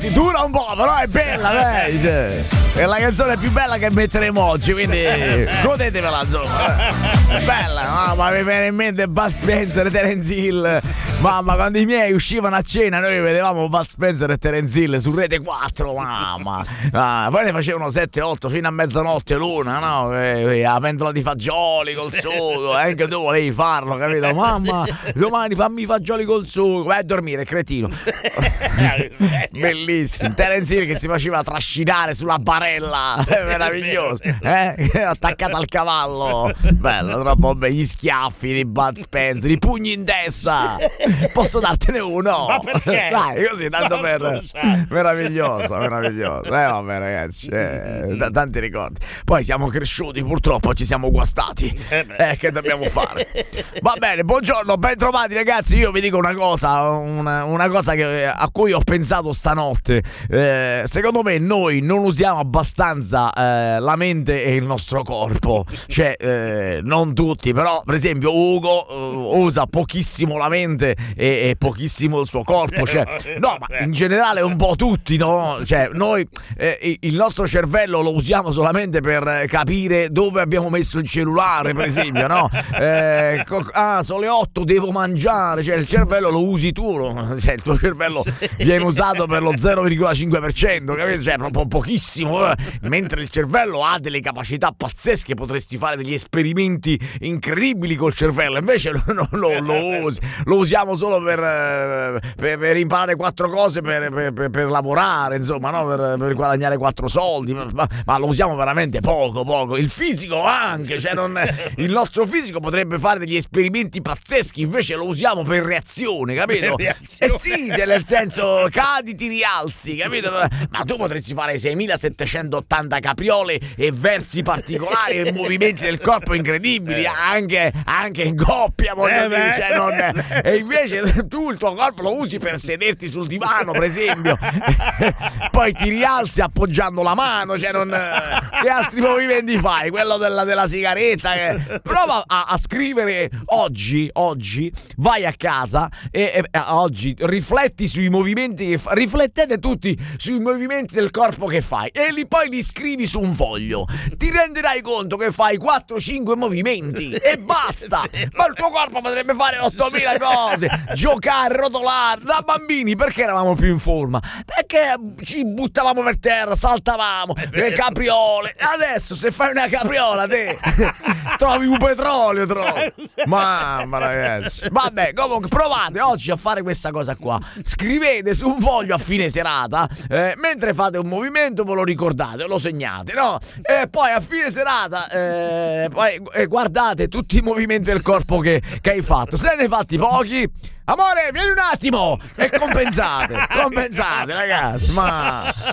Si dura un po', però è bella, dai, cioè. È la canzone più bella che metteremo oggi, quindi godetevela, insomma. È bella, mamma, mi viene in mente Bud Spencer e Terence Hill. Mamma, quando i miei uscivano a cena, noi vedevamo Bud Spencer e Terence Hill su Rete 4, mamma. Poi ne facevano 7-8 fino a mezzanotte l'una, no? La pentola di fagioli col sugo, anche tu volevi farlo, capito? Mamma, domani fammi i fagioli col sugo, vai a dormire, cretino. Bellissimo. Terence Hill che si faceva trascinare sulla barella, meraviglioso, attaccato al cavallo, bello, troppo bello. Gli schiaffi di Bud Spencer, i pugni in testa. Posso dartene uno? Ma perché? Dai, così, tanto no, per... Meraviglioso. Vabbè, ragazzi, tanti ricordi. Poi siamo cresciuti, purtroppo ci siamo guastati. Che dobbiamo fare? Va bene, buongiorno, ben trovati ragazzi. Io vi dico una cosa, una cosa a cui ho pensato stanotte. Secondo me noi non usiamo abbastanza la mente e il nostro corpo. Cioè, non tutti, però per esempio Ugo usa pochissimo la mente e pochissimo il suo corpo, cioè, no, ma in generale un po' tutti, no? Cioè, noi il nostro cervello lo usiamo solamente per capire dove abbiamo messo il cellulare, per esempio, no? Sono le 8, devo mangiare, cioè il cervello lo usi tu, cioè il tuo cervello viene usato per lo 0,5%, capito? Cioè proprio pochissimo, mentre il cervello ha delle capacità pazzesche, potresti fare degli esperimenti incredibili col cervello, invece lo usiamo solo per imparare 4 cose per lavorare, insomma, no? Per guadagnare 4 soldi, ma lo usiamo veramente poco. Il fisico anche, cioè il nostro fisico potrebbe fare degli esperimenti pazzeschi, invece lo usiamo per reazione, capito? Sì, cioè, nel senso, cadi, ti rialzi, capito? Ma tu potresti fare 6780 capriole e versi particolari e movimenti del corpo incredibili, anche in coppia, voglio dire, cioè e invece tu il tuo corpo lo usi per sederti sul divano, per esempio. Poi ti rialzi appoggiando la mano, cioè che altri movimenti fai? Quello della sigaretta. Prova a scrivere oggi, vai a casa e oggi rifletti sui movimenti riflettete tutti sui movimenti del corpo che fai e poi li scrivi su un foglio. Ti renderai conto che fai 4-5 movimenti e basta. Ma il tuo corpo potrebbe fare 8000 cose, giocare, rotolare. Da bambini perché eravamo più in forma? Perché ci buttavamo per terra, saltavamo, le capriole. Adesso se fai una capriola te trovi un petrolio, mamma ragazzi. Vabbè, comunque provate oggi a fare questa cosa qua. Scrivete su un foglio a fine serata, mentre fate un movimento ve lo ricordate, lo segnate, no? E poi a fine serata poi guardate tutti i movimenti del corpo che hai fatto. Se ne hai fatti pochi, amore, vieni un attimo e compensate ragazzi, ma